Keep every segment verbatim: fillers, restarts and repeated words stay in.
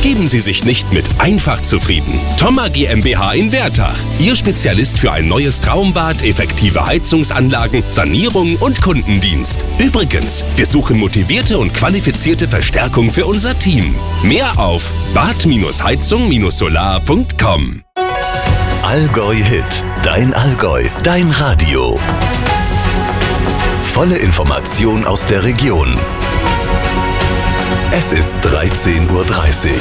Geben Sie sich nicht mit einfach zufrieden. Thoma GmbH in Wertach. Ihr Spezialist für ein neues Traumbad, effektive Heizungsanlagen, Sanierung und Kundendienst. Übrigens, wir suchen motivierte und qualifizierte Verstärkung für unser Team. Mehr auf bad heizung solar punkt com. Allgäu Hit. Dein Allgäu. Dein Radio. Volle Information aus der Region. Es ist dreizehn Uhr dreißig.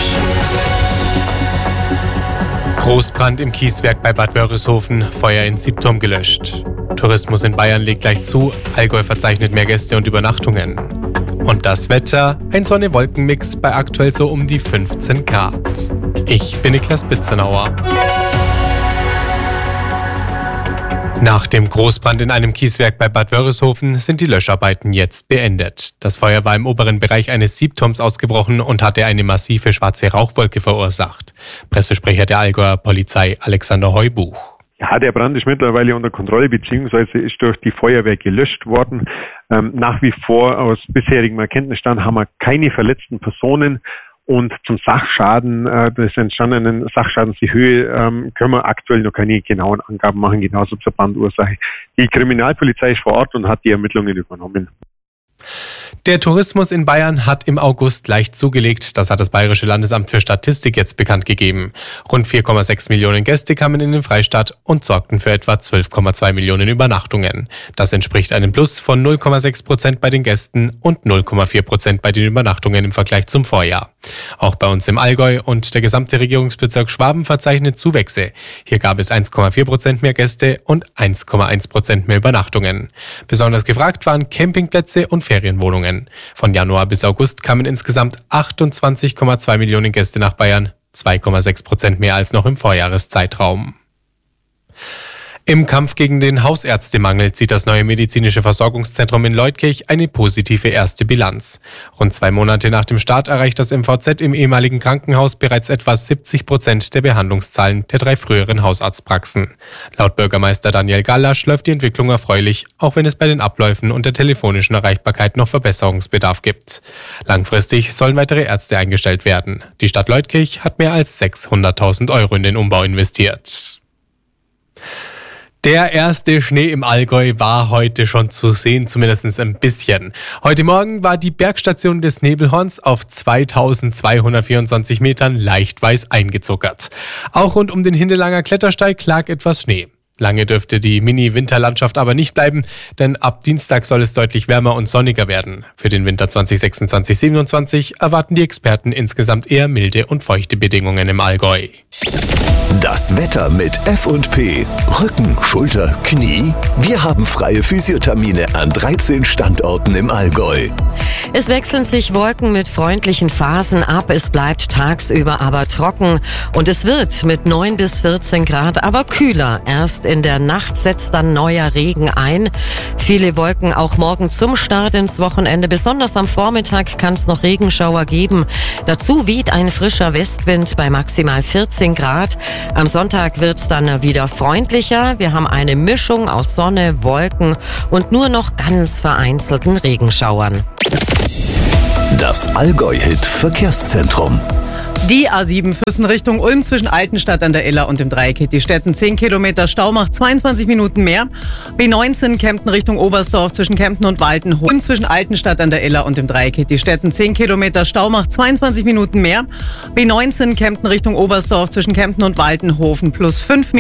Großbrand im Kieswerk bei Bad Wörishofen, Feuer in Siebturm gelöscht. Tourismus in Bayern legt gleich zu, Allgäu verzeichnet mehr Gäste und Übernachtungen. Und das Wetter, ein Sonne-Wolken-Mix bei aktuell so um die fünfzehn Grad. Ich bin Niklas Bitzenauer. Nach dem Großbrand in einem Kieswerk bei Bad Wörishofen sind die Löscharbeiten jetzt beendet. Das Feuer war im oberen Bereich eines Siebturms ausgebrochen und hatte eine massive schwarze Rauchwolke verursacht. Pressesprecher der Allgäuer Polizei Alexander Heubuch. Ja, der Brand ist mittlerweile unter Kontrolle bzw. ist durch die Feuerwehr gelöscht worden. Ähm, nach wie vor aus bisherigem Erkenntnisstand haben wir keine verletzten Personen. Und zum Sachschaden, äh, des entstandenen Sachschadens, die Höhe, ähm, können wir aktuell noch keine genauen Angaben machen, genauso zur Brandursache. Die Kriminalpolizei ist vor Ort und hat die Ermittlungen übernommen. Der Tourismus in Bayern hat im August leicht zugelegt. Das hat das Bayerische Landesamt für Statistik jetzt bekannt gegeben. Rund vier Komma sechs Millionen Gäste kamen in den Freistaat und sorgten für etwa zwölf Komma zwei Millionen Übernachtungen. Das entspricht einem Plus von null Komma sechs Prozent bei den Gästen und null Komma vier Prozent bei den Übernachtungen im Vergleich zum Vorjahr. Auch bei uns im Allgäu und der gesamte Regierungsbezirk Schwaben verzeichnet Zuwächse. Hier gab es eins Komma vier Prozent mehr Gäste und eins Komma eins Prozent mehr Übernachtungen. Besonders gefragt waren Campingplätze und Ferienwohnungen. Von Januar bis August kamen insgesamt achtundzwanzig Komma zwei Millionen Gäste nach Bayern, zwei Komma sechs Prozent mehr als noch im Vorjahreszeitraum. Im Kampf gegen den Hausärztemangel zieht das neue medizinische Versorgungszentrum in Leutkirch eine positive erste Bilanz. Rund zwei Monate nach dem Start erreicht das M V Z im ehemaligen Krankenhaus bereits etwa siebzig Prozent der Behandlungszahlen der drei früheren Hausarztpraxen. Laut Bürgermeister Daniel Gallasch läuft die Entwicklung erfreulich, auch wenn es bei den Abläufen und der telefonischen Erreichbarkeit noch Verbesserungsbedarf gibt. Langfristig sollen weitere Ärzte eingestellt werden. Die Stadt Leutkirch hat mehr als sechshunderttausend Euro in den Umbau investiert. Der erste Schnee im Allgäu war heute schon zu sehen, zumindest ein bisschen. Heute Morgen war die Bergstation des Nebelhorns auf zweitausendzweihundertvierundzwanzig Metern leicht weiß eingezuckert. Auch rund um den Hindelanger Klettersteig lag etwas Schnee. Lange dürfte die Mini-Winterlandschaft aber nicht bleiben, denn ab Dienstag soll es deutlich wärmer und sonniger werden. Für den Winter zwanzig sechsundzwanzig siebenundzwanzig erwarten die Experten insgesamt eher milde und feuchte Bedingungen im Allgäu. Das Wetter mit F und P. Rücken, Schulter, Knie. Wir haben freie Physiothermine an dreizehn Standorten im Allgäu. Es wechseln sich Wolken mit freundlichen Phasen ab. Es bleibt tagsüber aber trocken. Und es wird mit neun bis vierzehn Grad aber kühler. Erst in der Nacht setzt dann neuer Regen ein. Viele Wolken auch morgen zum Start ins Wochenende. Besonders am Vormittag kann es noch Regenschauer geben. Dazu weht ein frischer Westwind bei maximal vierzehn Grad. Am Sonntag wird es dann wieder freundlicher. Wir haben eine Mischung aus Sonne, Wolken und nur noch ganz vereinzelten Regenschauern. Das Allgäu-Hit Verkehrszentrum. Die A sieben Füssen Richtung Ulm zwischen Altenstadt an der Iller und dem Dreieck Hittistetten. zehn Kilometer Stau macht zweiundzwanzig Minuten mehr. B neunzehn Kempten Richtung Oberstdorf zwischen Kempten und Waltenhofen. Zwischen Altenstadt an der Iller und dem Dreieck Hittistetten. zehn Kilometer Stau macht zweiundzwanzig Minuten mehr. B neunzehn Kempten Richtung Oberstdorf zwischen Kempten und Waltenhofen plus fünf Minuten.